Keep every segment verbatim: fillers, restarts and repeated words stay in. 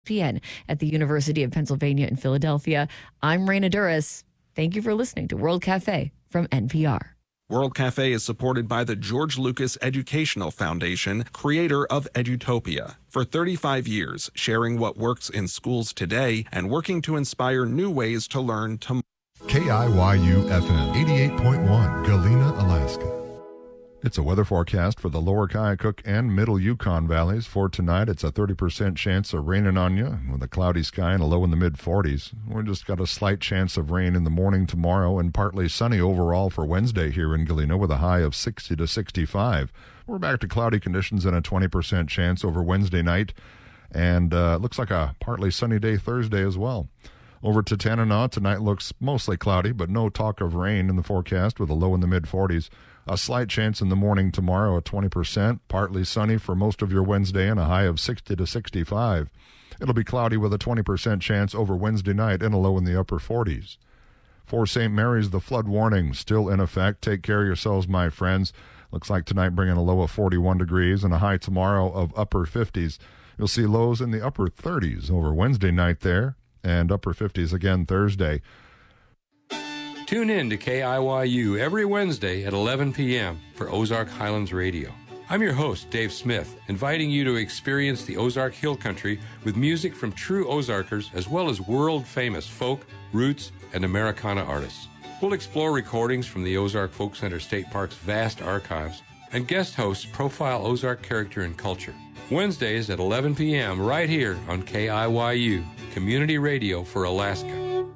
P N at the University of Pennsylvania in Philadelphia. I'm Raina Duras. Thank you for listening to World Cafe from N P R. World Cafe is supported by the George Lucas Educational Foundation, creator of Edutopia. For thirty-five years, sharing what works in schools today and working to inspire new ways to learn tomorrow. K I Y U F M eighty-eight point one, Galena, Alaska. It's a weather forecast for the lower Kyaukuk and middle Yukon valleys. For tonight, it's a thirty percent chance of raining on you with a cloudy sky and a low in the mid-forties. We've just got a slight chance of rain in the morning tomorrow and partly sunny overall for Wednesday here in Galena with a high of sixty to sixty-five. We're back to cloudy conditions and a twenty percent chance over Wednesday night. And uh, it looks like a partly sunny day Thursday as well. Over to Tanana, tonight looks mostly cloudy, but no talk of rain in the forecast with a low in the mid-forties. A slight chance in the morning tomorrow at twenty percent, partly sunny for most of your Wednesday and a high of sixty to sixty-five. It'll be cloudy with a twenty percent chance over Wednesday night and a low in the upper forties. For Saint Mary's, the flood warning still in effect. Take care of yourselves, my friends. Looks like tonight bringing a low of forty-one degrees and a high tomorrow of upper fifties. You'll see lows in the upper thirties over Wednesday night there and upper fifties again Thursday. Tune in to K I Y U every Wednesday at eleven p.m. for Ozark Highlands Radio. I'm your host, Dave Smith, inviting you to experience the Ozark Hill Country with music from true Ozarkers as well as world-famous folk, roots, and Americana artists. We'll explore recordings from the Ozark Folk Center State Park's vast archives, and guest hosts profile Ozark character and culture. Wednesdays at eleven p.m. right here on K I Y U, Community Radio for Alaska.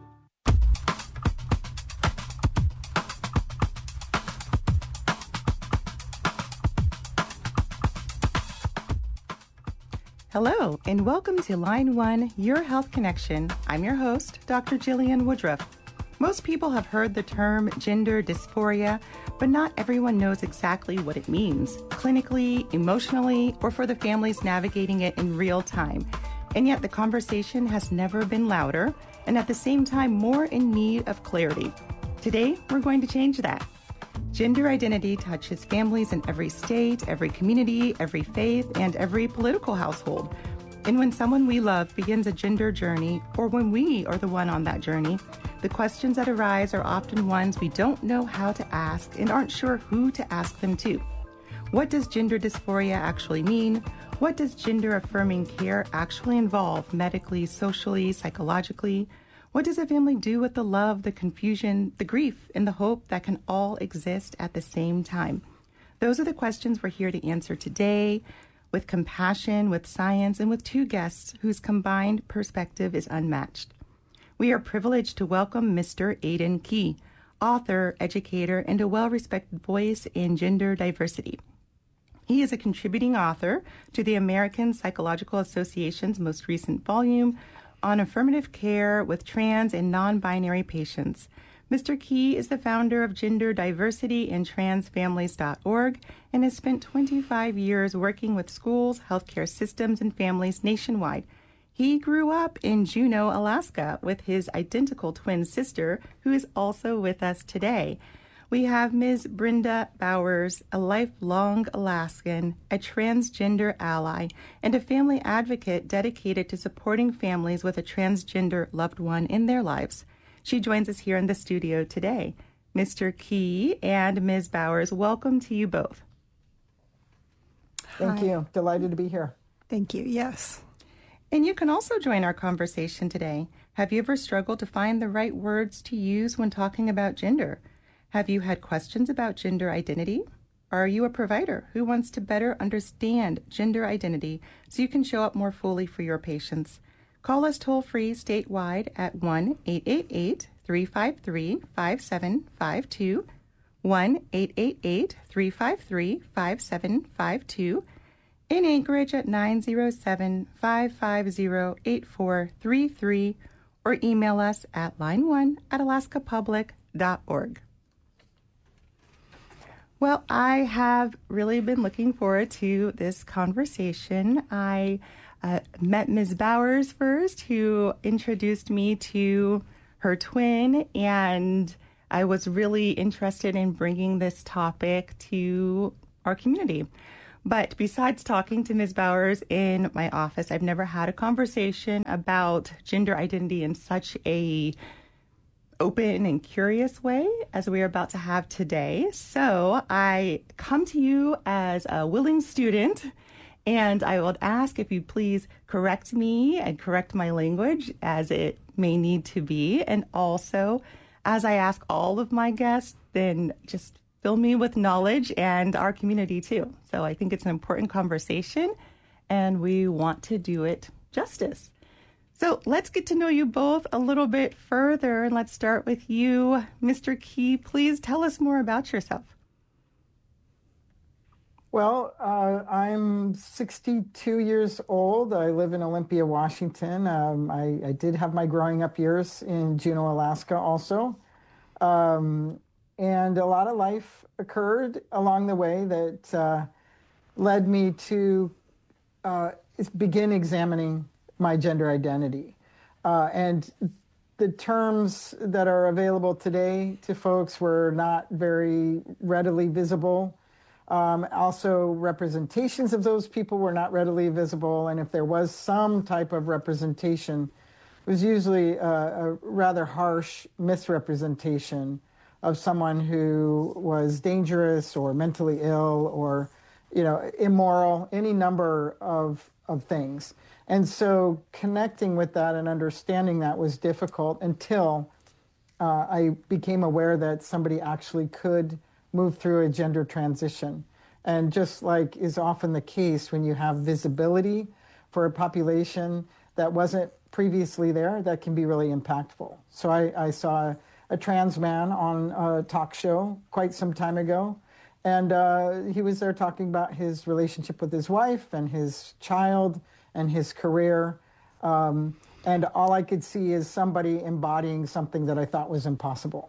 Hello, and welcome to Line One, Your Health Connection. I'm your host, Doctor Jillian Woodruff. Most people have heard the term gender dysphoria, but not everyone knows exactly what it means, clinically, emotionally, or for the families navigating it in real time. And yet the conversation has never been louder, and at the same time more in need of clarity. Today, we're going to change that. Gender identity touches families in every state, every community, every faith, and every political household. And when someone we love begins a gender journey, or when we are the one on that journey, the questions that arise are often ones we don't know how to ask and aren't sure who to ask them to. What does gender dysphoria actually mean? What does gender-affirming care actually involve medically, socially, psychologically? What does a family do with the love, the confusion, the grief, and the hope that can all exist at the same time? Those are the questions we're here to answer today with compassion, with science, and with two guests whose combined perspective is unmatched. We are privileged to welcome Mister Aidan Key, author, educator, and a well-respected voice in gender diversity. He is a contributing author to the American Psychological Association's most recent volume on affirmative care with trans and non-binary patients. Mister Key is the founder of Gender Diversity and Trans Families dot org and has spent twenty-five years working with schools, healthcare systems, and families nationwide. He grew up in Juneau, Alaska, with his identical twin sister, who is also with us today. We have Miz Brenda Bowers, a lifelong Alaskan, a transgender ally, and a family advocate dedicated to supporting families with a transgender loved one in their lives. She joins us here in the studio today. Mister Key and Miz Bowers, welcome to you both. Thank Hi. you. Delighted to be here. Thank you. Yes. And you can also join our conversation today. Have you ever struggled to find the right words to use when talking about gender? Have you had questions about gender identity? Are you a provider who wants to better understand gender identity so you can show up more fully for your patients? Call us toll-free statewide at one eight eight eight, three five three, five seven five two, one eight eight eight, three five three, five seven five two, in Anchorage at nine zero seven, five five zero, eight four three three, or email us at line one at alaska public dot org. Well, I have really been looking forward to this conversation. I uh, met Miz Bowers first, who introduced me to her twin, and I was really interested in bringing this topic to our community. But besides talking to Miz Bowers in my office, I've never had a conversation about gender identity in such a open and curious way as we are about to have today. So I come to you as a willing student, and I would ask if you please correct me and correct my language as it may need to be. And also, as I ask all of my guests, then just fill me with knowledge and our community too. So I think it's an important conversation, and we want to do it justice. So let's get to know you both a little bit further, and let's start with you, Mister Key. Please tell us more about yourself. Well, uh, I'm sixty-two years old. I live in Olympia, Washington. Um, I, I did have my growing up years in Juneau, Alaska also. Um, and a lot of life occurred along the way that uh, led me to uh, begin examining my gender identity. Uh, and the terms that are available today to folks were not very readily visible. Um, also, representations of those people were not readily visible, and if there was some type of representation, it was usually a, a rather harsh misrepresentation of someone who was dangerous or mentally ill or, you know, immoral, any number of, of things. And so connecting with that and understanding that was difficult until uh, I became aware that somebody actually could move through a gender transition. And just like is often the case when you have visibility for a population that wasn't previously there, that can be really impactful. So I, I saw a, a trans man on a talk show quite some time ago, and uh, he was there talking about his relationship with his wife and his child and his career. Um, and all I could see is somebody embodying something that I thought was impossible.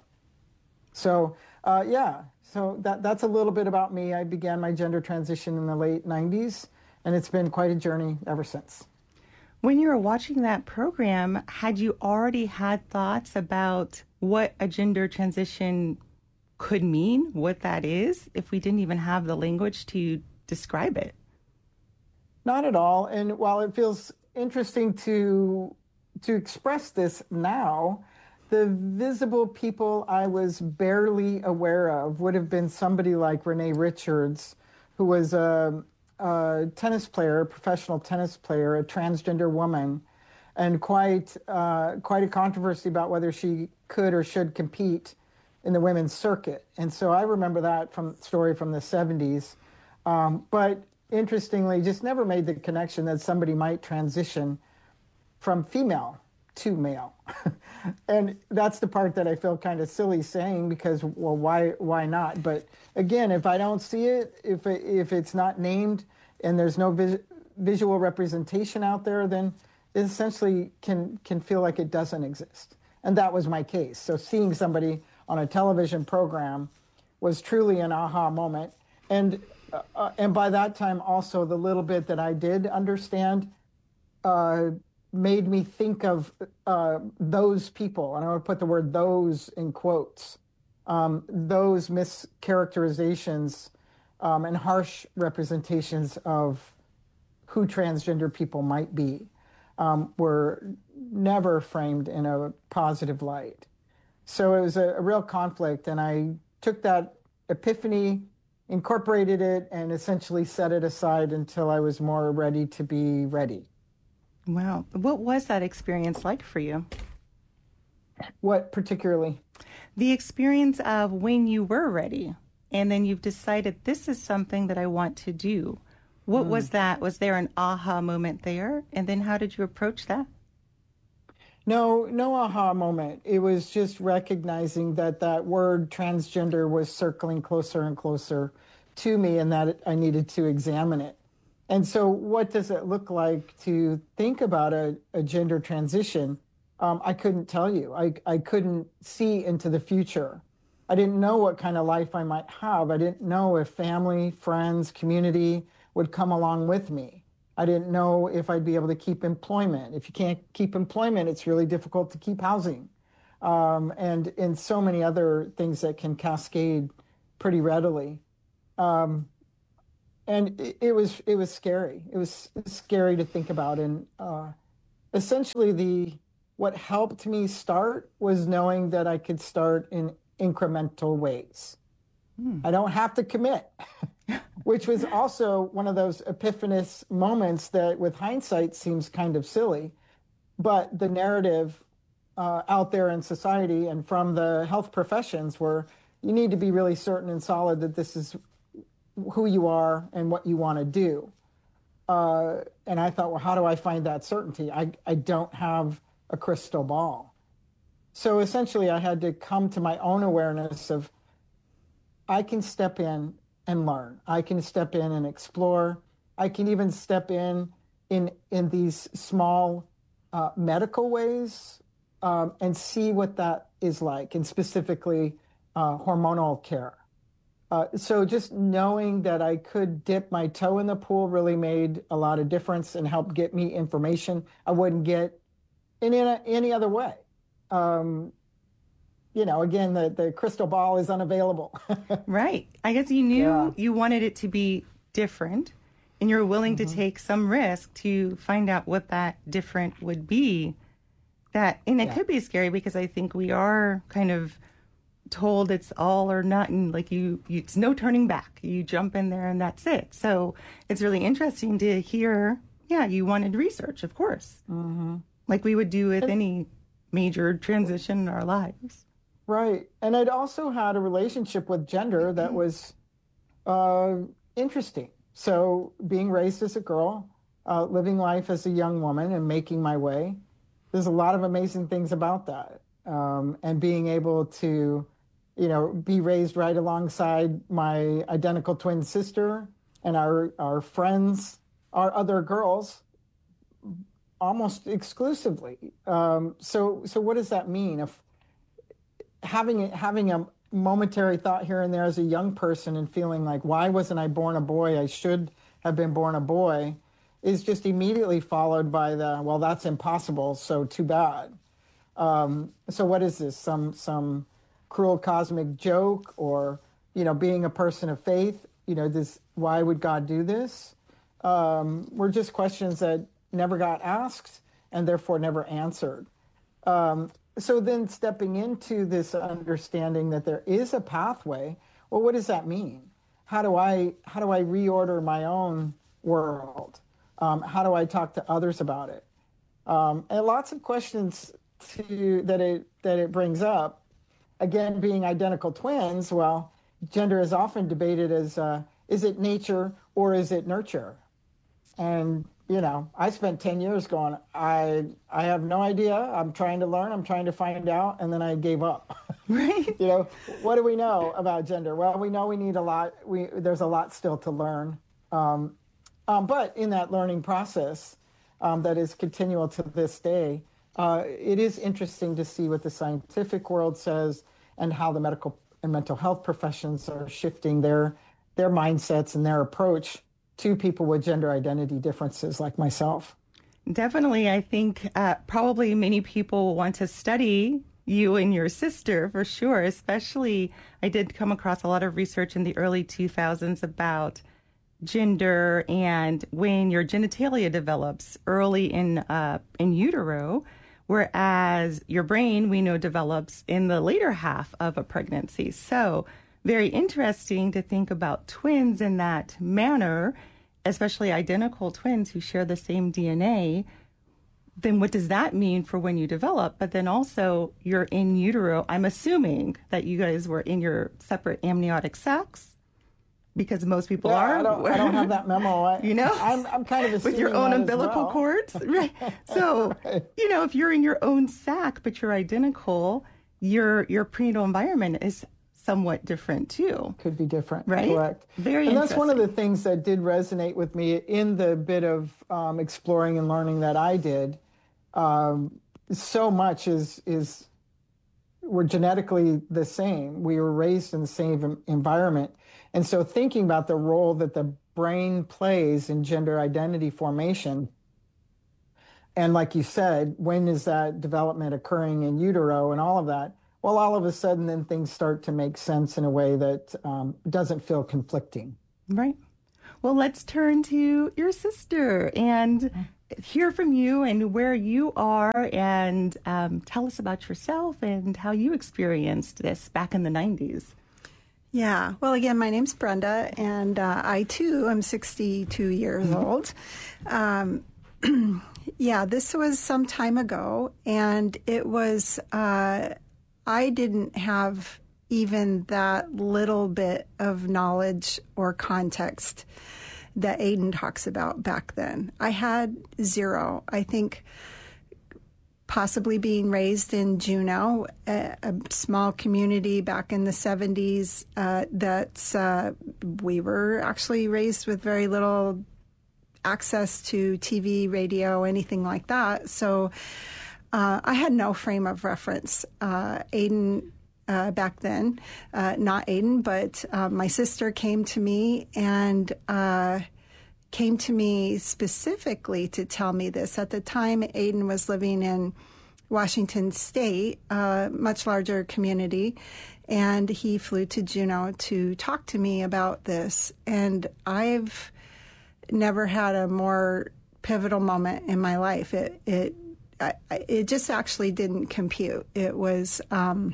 So, uh, yeah, so that, that's a little bit about me. I began my gender transition in the late nineties, and it's been quite a journey ever since. When you were watching that program, had you already had thoughts about what a gender transition could mean, what that is, if we didn't even have the language to describe it? Not at all. And while it feels interesting to to express this now, the visible people I was barely aware of would have been somebody like Renee Richards, who was a, a tennis player, a professional tennis player, a transgender woman, and quite uh, quite a controversy about whether she could or should compete in the women's circuit. And so I remember that from story from the seventies. Um, but interestingly, just never made the connection that somebody might transition from female to male. And that's the part that I feel kind of silly saying, because, well, why why not? But again, if I don't see it, if it, if it's not named and there's no vis- visual representation out there, then it essentially can can feel like it doesn't exist. And that was my case. So seeing somebody on a television program was truly an aha moment. And uh, and by that time, also, the little bit that I did understand uh, made me think of uh, those people, and I want to put the word those in quotes, um, those mischaracterizations um, and harsh representations of who transgender people might be um, were never framed in a positive light. So it was a, a real conflict, and I took that epiphany, incorporated it, and essentially set it aside until I was more ready to be ready. Wow. What was that experience like for you? What particularly? The experience of when you were ready, and then you've decided this is something that I want to do. What mm. was that? Was there an aha moment there? And then how did you approach that? No, no aha moment. It was just recognizing that that word transgender was circling closer and closer to me, and that I needed to examine it. And so what does it look like to think about a, a gender transition? Um, I couldn't tell you. I, I couldn't see into the future. I didn't know what kind of life I might have. I didn't know if family, friends, community would come along with me. I didn't know if I'd be able to keep employment. If you can't keep employment, it's really difficult to keep housing. Um, and, and so many other things that can cascade pretty readily. Um, and it, it was it was scary. It was scary to think about. And uh, essentially, the what helped me start was knowing that I could start in incremental ways. Hmm. I don't have to commit, which was also one of those epiphanous moments that, with hindsight, seems kind of silly. But the narrative uh, out there in society and from the health professions were, you need to be really certain and solid that this is who you are and what you want to do. Uh, and I thought, well, how do I find that certainty? I, I don't have a crystal ball. So essentially, I had to come to my own awareness of, I can step in and learn. I can step in and explore. I can even step in in, in these small uh, medical ways um, and see what that is like, and specifically uh, hormonal care. Uh, so just knowing that I could dip my toe in the pool really made a lot of difference and helped get me information I wouldn't get in any, any other way. Um, you know, again, the, the crystal ball is unavailable. Right. I guess you knew Yeah. you wanted it to be different, and you're willing Mm-hmm. to take some risk to find out what that different would be. That, and it Yeah. could be scary because I think we are kind of told it's all or nothing, like you, you it's no turning back. You jump in there and that's it. So it's really interesting to hear, yeah, you wanted research, of course. Mm-hmm. Like we would do with any major transition in our lives. Right. And I'd also had a relationship with gender that was uh, interesting. So being raised as a girl, uh, living life as a young woman and making my way, there's a lot of amazing things about that. Um, and being able to, you know, be raised right alongside my identical twin sister and our, our friends, our other girls, almost exclusively. Um, so, so what does that mean? If having having a momentary thought here and there as a young person and feeling like, why wasn't I born a boy? I should have been born a boy, is just immediately followed by the, well, that's impossible, so too bad. Um, so what is this? Some some cruel cosmic joke, or, you know, being a person of faith? You know, this, why would God do this? Um, were just questions that never got asked and therefore never answered. Um, so then stepping into this understanding that there is a pathway, well, what does that mean? How do I how do I reorder my own world? Um, how do I talk to others about it? Um, and lots of questions to that it that it brings up. Again, being identical twins, well, gender is often debated as uh, is it nature or is it nurture? And you know, I spent ten years going, I I have no idea. I'm trying to learn. I'm trying to find out, and then I gave up. Right. You know, what do we know about gender? Well, we know we need a lot. We there's a lot still to learn. Um, um, but in that learning process, um, that is continual to this day, uh, it is interesting to see what the scientific world says and how the medical and mental health professions are shifting their their mindsets and their approach to people with gender identity differences like myself. Definitely. I think uh, probably many people want to study you and your sister for sure. Especially, I did come across a lot of research in the early two thousands about gender and when your genitalia develops early in uh, in utero, whereas your brain, we know, develops in the later half of a pregnancy. So very interesting to think about twins in that manner, especially identical twins who share the same D N A. Then what does that mean for when you develop? But then also you're in utero. I'm assuming that you guys were in your separate amniotic sacs, because most people Yeah, are. I don't, I don't have that memo. I, You know? I'm, I'm kind of assuming With your own that as umbilical well. cords. Right. So, Right. you know, if you're in your own sac, but you're identical, your your prenatal environment is somewhat different too. Could be different, Right? correct. Very And that's one of the interesting. things that did resonate with me in the bit of um, exploring and learning that I did. Um, so much is is we're genetically the same. We were raised in the same em- environment. And so thinking about the role that the brain plays in gender identity formation, and like you said, when is that development occurring in utero and all of that? Well, all of a sudden, then things start to make sense in a way that um, doesn't feel conflicting. Right. Well, let's turn to your sister and hear from you and where you are, and um, tell us about yourself and how you experienced this back in the nineties. Yeah. Well, again, my name's Brenda, and uh, I, too, am sixty-two years old. Um, yeah, this was some time ago, and it was, uh, I didn't have even that little bit of knowledge or context that Aiden talks about back then. I had zero. I think possibly being raised in Juneau, a, a small community back in the seventies, uh, that's, uh, we were actually raised with very little access to T V, radio, anything like that. So uh, I had no frame of reference. Uh, Aiden, uh, back then, uh, not Aiden, but uh, my sister came to me and uh, came to me specifically to tell me this. At the time, Aiden was living in Washington State, a much larger community, and he flew to Juneau to talk to me about this. And I've never had a more pivotal moment in my life. It it I, it just actually didn't compute. It was um,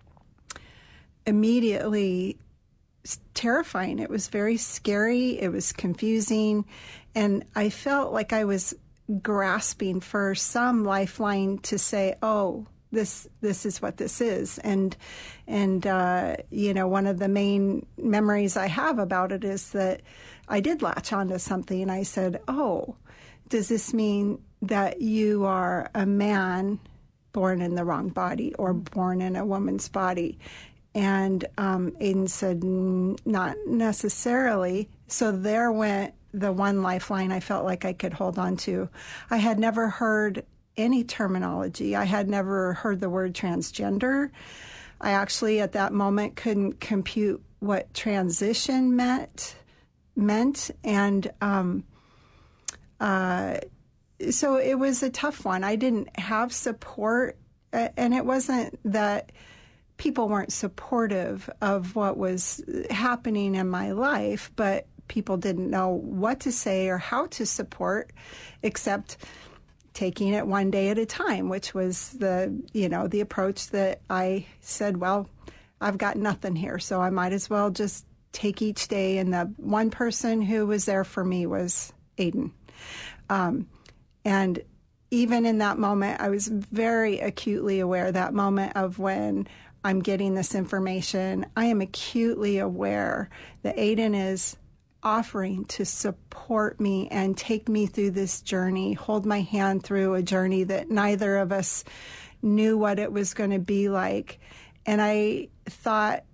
immediately terrifying. It was very scary. It was confusing. And I felt like I was grasping for some lifeline to say, oh, this this is what this is. And, and uh, you know, one of the main memories I have about it is that I did latch onto something. And I said, oh, does this mean that you are a man born in the wrong body or born in a woman's body? And um, Aiden said, not necessarily. So there went the one lifeline I felt like I could hold on to. I had never heard any terminology. I had never heard the word transgender. I actually, at that moment, couldn't compute what transition meant. meant. And um, uh, so it was a tough one. I didn't have support, and it wasn't that people weren't supportive of what was happening in my life, but people didn't know what to say or how to support, except taking it one day at a time, which was the, you know, the approach that I said, well, I've got nothing here, so I might as well just take each day. And the one person who was there for me was Aiden. Um, and even in that moment, I was very acutely aware, that moment of when I'm getting this information, I am acutely aware that Aiden is offering to support me and take me through this journey, hold my hand through a journey that neither of us knew what it was going to be like. And I thought,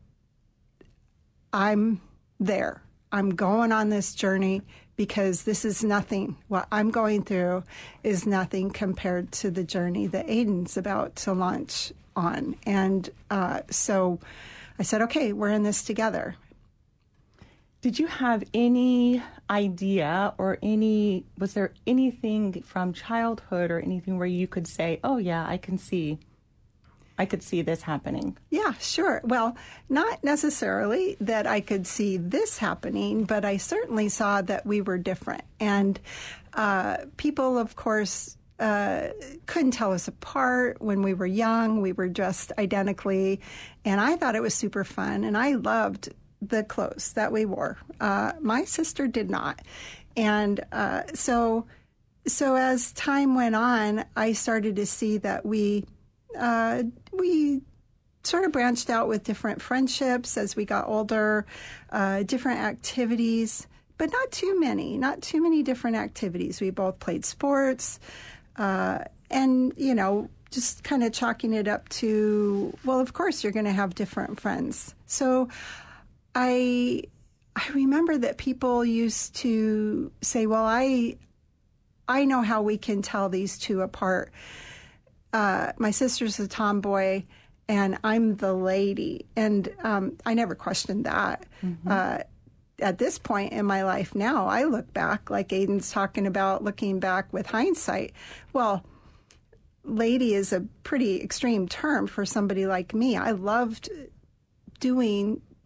I'm there. I'm going on this journey because this is nothing. What I'm going through is nothing compared to the journey that Aiden's about to launch on. And uh, so I said, okay, we're in this together. Did you have any idea or any, was there anything from childhood or anything where you could say, oh yeah, I can see, I could see this happening? Yeah, sure. Well, not necessarily that I could see this happening, but I certainly saw that we were different. And uh, people, of course, uh, couldn't tell us apart when we were young. We were dressed identically. And I thought it was super fun. And I loved the clothes that we wore. Uh, my sister did not. And uh, so, so as time went on, I started to see that we uh, we sort of branched out with different friendships as we got older, uh, different activities, but not too many, not too many different activities. We both played sports, uh, and, you know, just kind of chalking it up to, well, of course you're going to have different friends. So I I remember that people used to say, well, I I know how we can tell these two apart. Uh, my sister's a tomboy, and I'm the lady. And um, I never questioned that. Mm-hmm. Uh, at this point in my life now, I look back, like Aiden's talking about looking back with hindsight. Well, lady is a pretty extreme term for somebody like me. I loved doing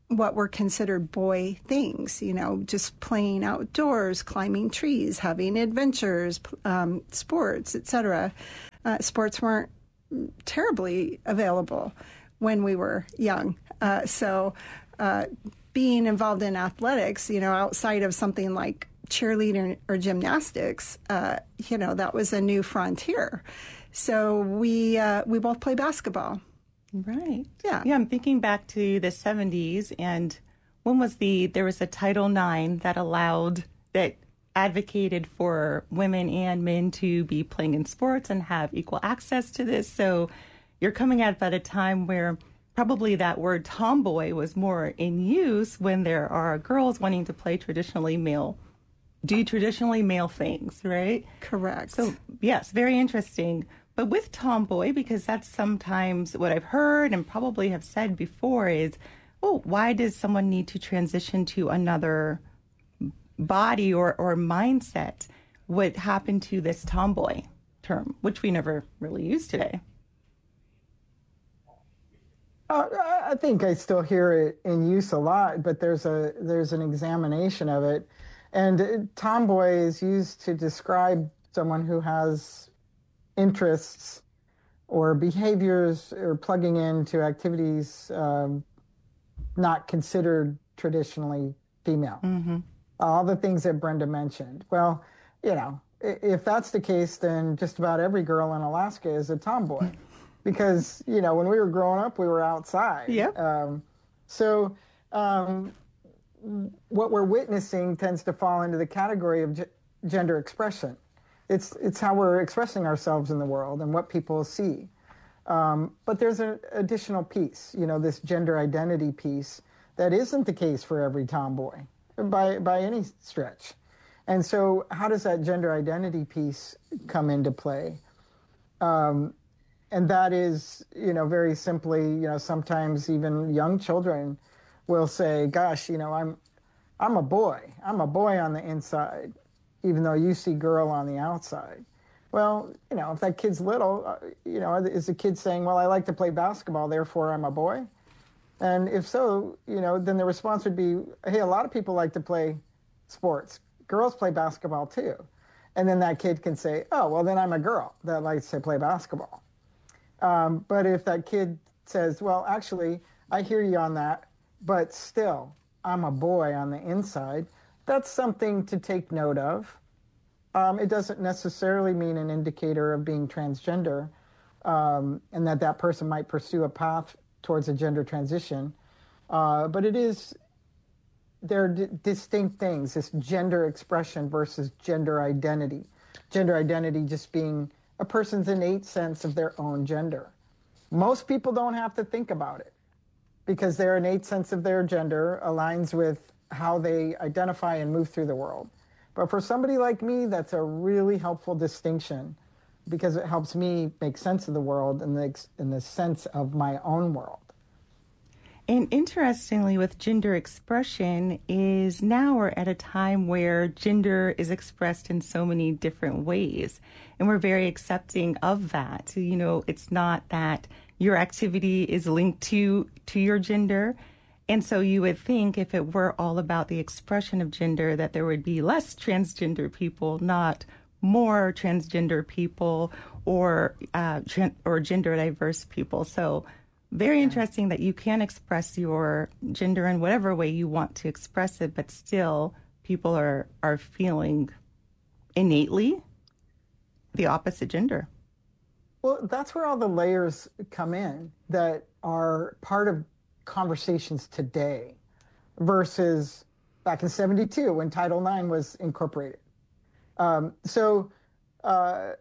what were considered boy things, you know, just playing outdoors, climbing trees, having adventures, um, sports, et cetera. Uh, sports weren't terribly available when we were young. Uh, so uh, being involved in athletics, you know, outside of something like cheerleading or gymnastics, uh, you know, that was a new frontier. So we uh, we both play basketball. Right. Yeah. Yeah, I'm thinking back to the seventies, and when was the, there was a Title nine that allowed, that advocated for women and men to be playing in sports and have equal access to this. So you're coming at it at a time where probably that word tomboy was more in use when there are girls wanting to play traditionally male, do traditionally male things, right? Correct. So yes, very interesting. But with tomboy, because that's sometimes what I've heard and probably have said before is, oh, why does someone need to transition to another body or, or mindset? What happened to this tomboy term, which we never really use today? Uh, I think I still hear it in use a lot, but there's a there's an examination of it. And tomboy is used to describe someone who has interests or behaviors or plugging into activities um, not considered traditionally female. Mm-hmm. All the things that Brenda mentioned. Well, you know, if that's the case, then just about every girl in Alaska is a tomboy. Because, you know, when we were growing up, we were outside. Yeah. Um, so um, what we're witnessing tends to fall into the category of g- gender expression. It's it's how we're expressing ourselves in the world and what people see. Um, but there's an additional piece, you know, this gender identity piece that isn't the case for every tomboy by by any stretch. And so how does that gender identity piece come into play? Um, and that is, you know, very simply, you know, sometimes even young children will say, gosh, you know, I'm I'm a boy. I'm a boy on the inside, even though you see girl on the outside. Well, you know, if that kid's little, uh, you know, is the kid saying, well, I like to play basketball, therefore I'm a boy? And if so, you know, then the response would be, hey, a lot of people like to play sports. Girls play basketball too. And then that kid can say, oh, well, then I'm a girl that likes to play basketball. Um, but if that kid says, well, actually, I hear you on that, but still, I'm a boy on the inside, that's something to take note of. Um, it doesn't necessarily mean an indicator of being transgender, um, and that that person might pursue a path towards a gender transition. Uh, but it is, they're d- distinct things, this gender expression versus gender identity. Gender identity just being a person's innate sense of their own gender. Most people don't have to think about it because their innate sense of their gender aligns with how they identify and move through the world. But for somebody like me, that's a really helpful distinction because it helps me make sense of the world in the, in the sense of my own world. And interestingly, with gender expression is now we're at a time where gender is expressed in so many different ways. And we're very accepting of that. You know, it's not that your activity is linked to, to your gender. And so you would think if it were all about the expression of gender, that there would be less transgender people, not more transgender people or uh, tra- or gender diverse people. So very interesting that you can express your gender in whatever way you want to express it, but still people are, are feeling innately the opposite gender. Well, that's where all the layers come in that are part of conversations today versus back in seventy-two when Title nine was incorporated. Um, so uh,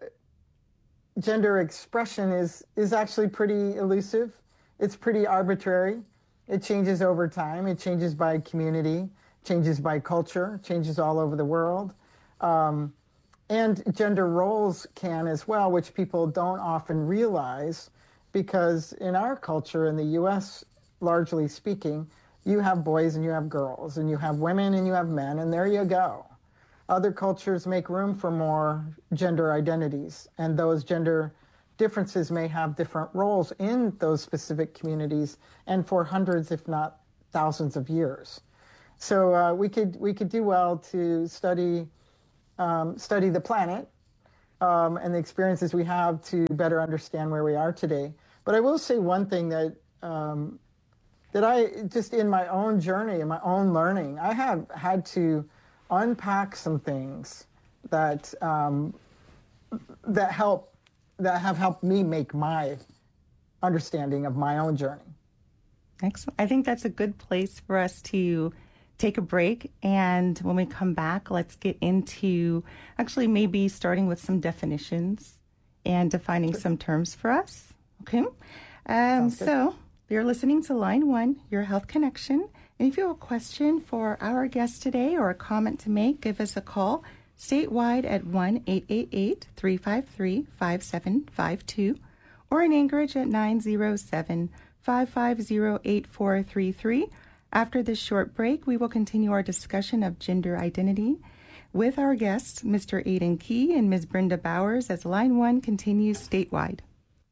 gender expression is, is actually pretty elusive. It's pretty arbitrary. It changes over time. It changes by community, changes by culture, changes all over the world. Um, and gender roles can as well, which people don't often realize because in our culture, in the U S, largely speaking, you have boys and you have girls, and you have women and you have men, and there you go. Other cultures make room for more gender identities, and those gender differences may have different roles in those specific communities and for hundreds, if not thousands of years. So uh, we could we could do well to study um, study the planet um, and the experiences we have to better understand where we are today. But I will say one thing that um, that I just in my own journey, in my own learning, I have had to unpack some things that um, that help that have helped me make my understanding of my own journey. Excellent. I think that's a good place for us to take a break. And when we come back, let's get into actually maybe starting with some definitions and defining some terms for us. Okay. Um, so you're listening to Line One, Your Health Connection. And if you have a question for our guest today or a comment to make, give us a call statewide at one eight eight eight, three five three, five seven five two or in Anchorage at nine zero seven, five five zero, eight four three three. After this short break, we will continue our discussion of gender identity with our guests, Mister Aidan Key and Miz Brenda Bowers, as Line One continues statewide.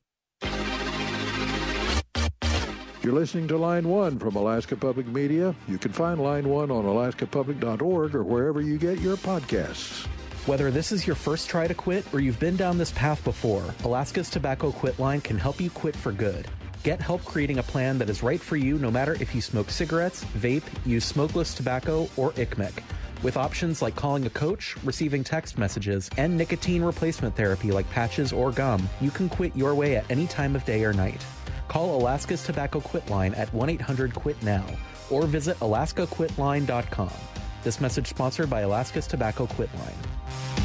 You're listening to Line One from Alaska Public Media. You can find Line One on alaska public dot org or wherever you get your podcasts. Whether this is your first try to quit or you've been down this path before, Alaska's Tobacco Quit Line can help you quit for good. Get help creating a plan that is right for you no matter if you smoke cigarettes, vape, use smokeless tobacco, or I C M E C. With options like calling a coach, receiving text messages, and nicotine replacement therapy like patches or gum, you can quit your way at any time of day or night. Call Alaska's Tobacco Quit Line at one eight hundred quit now or visit alaska quit line dot com. This message sponsored by Alaska's Tobacco Quit Line.